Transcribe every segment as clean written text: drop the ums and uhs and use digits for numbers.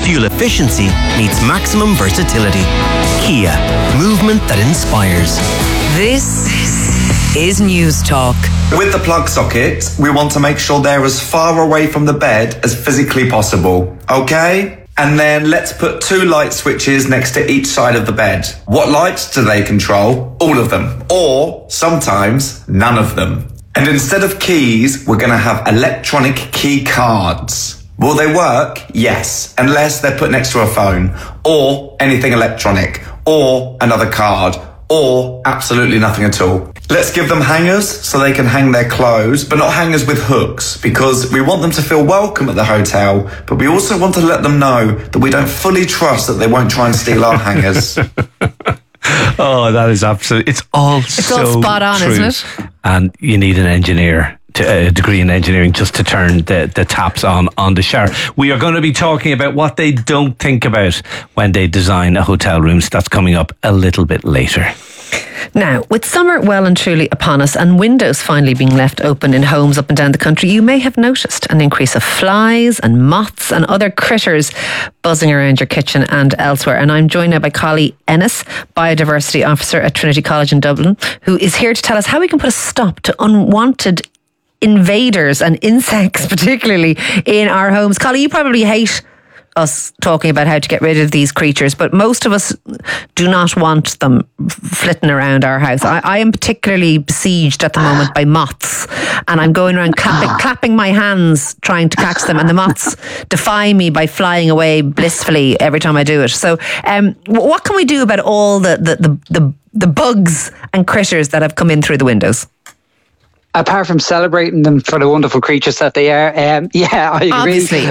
Fuel efficiency meets maximum versatility. Kia, movement that inspires. This is News Talk. With the plug socket, we want to make sure they're as far away from the bed as physically possible, okay? And then let's put 2 light switches next to each side of the bed. What lights do they control? All of them. Or, sometimes, none of them. And instead of keys, we're going to have electronic key cards. Will they work? Yes. Unless they're put next to a phone. Or anything electronic. Or another card. Or absolutely nothing at all. Let's give them hangers so they can hang their clothes, but not hangers with hooks, because we want them to feel welcome at the hotel, but we also want to let them know that we don't fully trust that they won't try and steal our hangers. Oh, that is absolutely... It's all spot on, true. Isn't it? And you need an engineer, a degree in engineering, just to turn the taps on the shower. We are going to be talking about what they don't think about when they design a hotel room. So that's coming up a little bit later. Now, with summer well and truly upon us and windows finally being left open in homes up and down the country, you may have noticed an increase of flies and moths and other critters buzzing around your kitchen and elsewhere. And I'm joined now by Collie Ennis, Biodiversity Officer at Trinity College in Dublin, who is here to tell us how we can put a stop to unwanted invaders and insects, particularly in our homes. Collie, you probably hate us talking about how to get rid of these creatures, but most of us do not want them flitting around our house. I am particularly besieged at the moment by moths, and I'm going around clapping my hands trying to catch them, and the moths defy me by flying away blissfully every time I do it. So what can we do about all the bugs and critters that have come in through the windows? Apart from celebrating them for the wonderful creatures that they are, I agree. Obviously.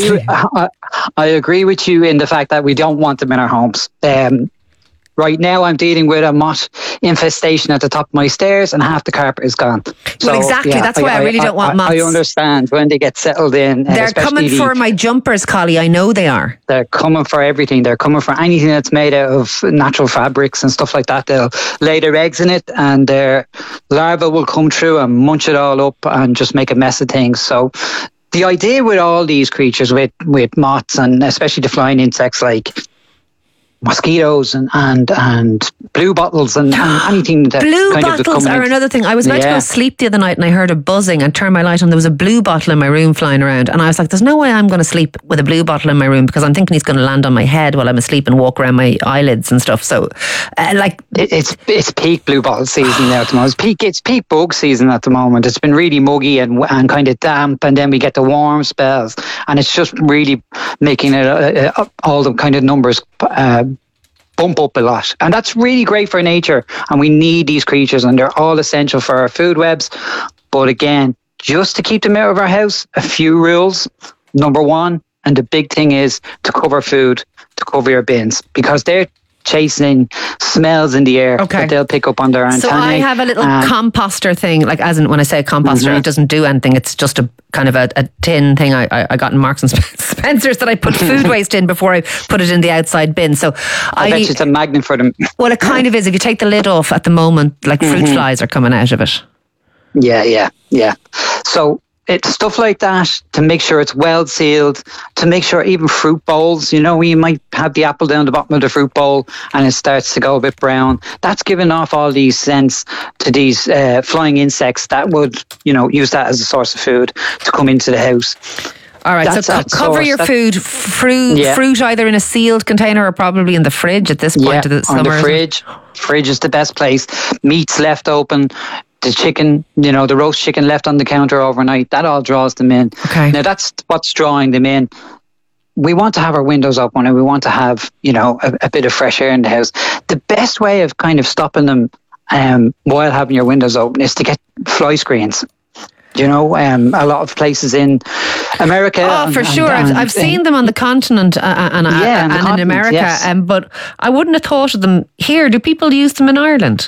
I agree with you in the fact that we don't want them in our homes. Right now, I'm dealing with a moth infestation at the top of my stairs, and half the carpet is gone. Well, exactly. That's why I really don't want moths. I understand when they get settled in. They're coming for my jumpers, Collie. I know they are. They're coming for everything. They're coming for anything that's made out of natural fabrics and stuff like that. They'll lay their eggs in it, and their larvae will come through and munch it all up and just make a mess of things. So the idea with all these creatures, with moths and especially the flying insects like mosquitoes and blue bottles and anything that blue kind bottles of are another thing. I was about to go to sleep the other night and I heard a buzzing and turned my light on. There was a blue bottle in my room flying around, and I was like, there's no way I'm going to sleep with a blue bottle in my room, because I'm thinking he's going to land on my head while I'm asleep and walk around my eyelids and stuff. So it's peak blue bottle season now at the moment. It's peak bug season at the moment. It's been really muggy and kind of damp, and then we get the warm spells, and it's just really making it all the kind of numbers bump up a lot, and that's really great for nature, and we need these creatures, and they're all essential for our food webs. But again, just to keep them out of our house, a few rules. Number one, and the big thing, is to cover food, to cover your bins, because they're chasing smells in the air that they'll pick up on their antennae. So I have a little composter thing, like, as in when I say a composter, it doesn't do anything. It's just a kind of a tin thing I got in Marks and Spencer's that I put food waste in before I put it in the outside bin. So I bet it's a magnet for them. Well, it kind of is. If you take the lid off at the moment, like fruit flies are coming out of it. Yeah. So it's stuff like that, to make sure it's well sealed, to make sure even fruit bowls, you might have the apple down the bottom of the fruit bowl and it starts to go a bit brown. That's giving off all these scents to these flying insects that would, use that as a source of food to come into the house. All right, so cover your fruit either in a sealed container or probably in the fridge at this point of the summer. On the fridge. Fridge is the best place. Meat's left open. The chicken, the roast chicken left on the counter overnight, that all draws them in. Okay. Now that's what's drawing them in. We want to have our windows open, and we want to have, a bit of fresh air in the house. The best way of kind of stopping them while having your windows open is to get fly screens. A lot of places in America. Oh, for sure. I've seen them on the continent and in America, yes. But I wouldn't have thought of them here. Do people use them in Ireland?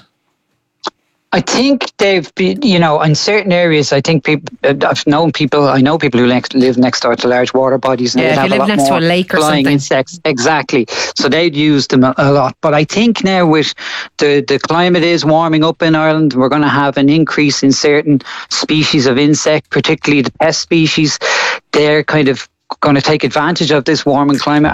I think they've been, in certain areas. I think I know people who live next door to large water bodies. And if you live next to a lake or something. Insects, exactly. So they'd use them a lot. But I think now with the climate is warming up in Ireland, we're going to have an increase in certain species of insect, particularly the pest species. They're kind of going to take advantage of this warming climate